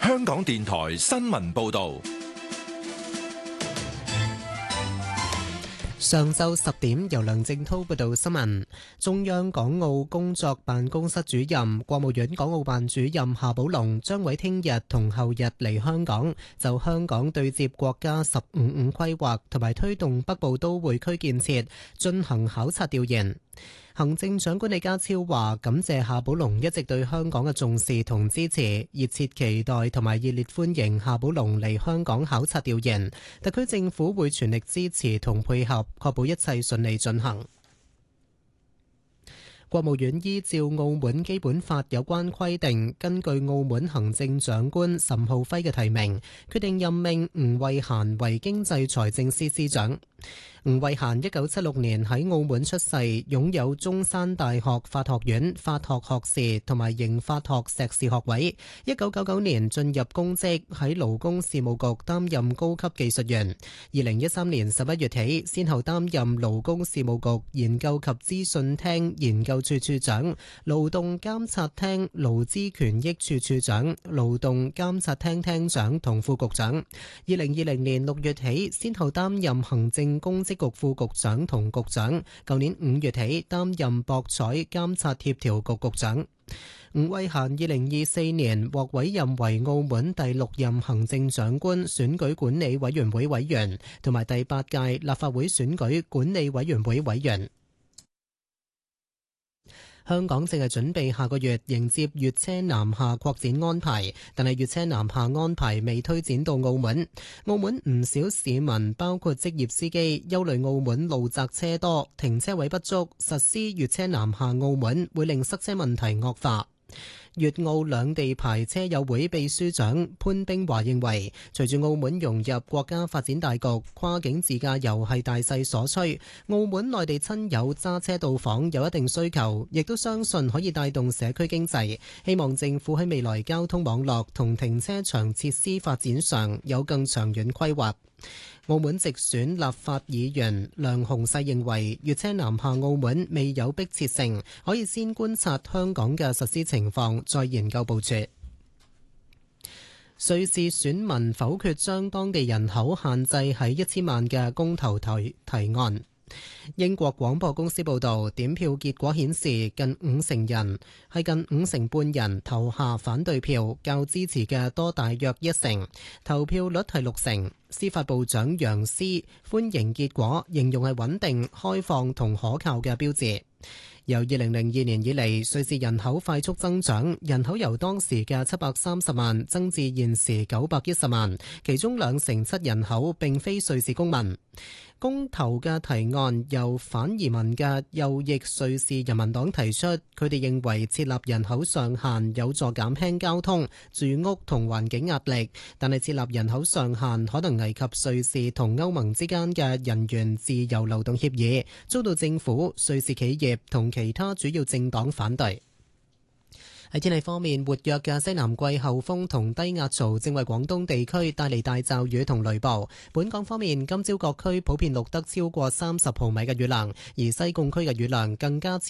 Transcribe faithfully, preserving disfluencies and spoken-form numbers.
香港電台新聞報道。 上晝十點，由梁正濤報道新聞。中央港澳工作辦公室主任、國務院港澳辦主任夏寶龍將會聽日同後日嚟香港，就香港對接國家十五五規劃同埋推動北部都會區建設進行考察調研。行政長官李家超話感謝夏寶龍一直對香港嘅重視同支持，熱切期待同埋熱烈歡迎夏寶龍嚟香港考察調研。特區政府會全力支持同配合，確保一切順利進行。國務院依照澳門基本法有關規定，根據澳門行政長官岑浩輝嘅提名，決定任命吳慧嫻為經濟財政司司長。吳慧嫻一九七六年喺澳門出世，擁有中山大學法學院法學學士同埋刑法學碩士學位。一九九九年進入公職，喺勞工事務局擔任高級技術員。二零一三年十一月起，先後擔任勞工事務局研究及資訊廳研究處處長、勞動監察廳勞資權益處處長、勞動監察廳廳長同副局長。二零二零年六月起，先後擔任行政公職局副局長同局長，舊年五月起擔任博彩監察協調局局長。吳慧嫻二零二四年獲委任為澳門第六任行政長官選舉管理委員會委員，同埋第八屆立法會選舉管理委員會委員。香港正係準備下個月迎接粵車南下擴展安排，但係粵車南下安排未推展到澳門。澳門唔少市民，包括職業司機，憂慮澳門路窄車多、停車位不足，實施粵車南下澳門會令塞車問題惡化。粵澳兩地牌車友會秘書長潘冰華認為，隨住澳門融入國家發展大局，跨境自駕遊係大勢所趨。澳門內地親友揸車到訪有一定需求，亦都相信可以帶動社區經濟。希望政府喺未來交通網絡同停車場設施發展上有更長遠規劃。澳門直選立法議員梁鴻勢認為，粵車南下澳門未有迫切性，可以先觀察香港嘅實施情況，再研究部署。瑞士選民否決將當地人口限制喺一千萬嘅公投提提案。英國廣播公司報導，點票結果顯示近五成人係近五成半人投下反對票，較支持嘅多大約一成，投票率係六成。司法部長楊斯歡迎結果，形容係穩定、開放同可靠嘅標誌。由二零零二年以嚟，瑞士人口快速增長，人口由當時嘅七百三十萬增至現時九百一十萬，其中兩成七人口並非瑞士公民。公投嘅提案由反移民嘅右翼瑞士人民黨提出，佢哋認為設立人口上限有助減輕交通、住屋同環境壓力，但係設立人口上限可能危及瑞士同歐盟之間嘅人員自由流動協議，遭到政府、瑞士企業同其他主要政黨反對。喺天氣方面，活躍嘅西南季候風同低壓槽正為廣東地區帶嚟大驟雨同雷暴。本港方面，今朝各區普遍錄得超過三十毫米嘅雨量，而西貢區嘅雨量更加超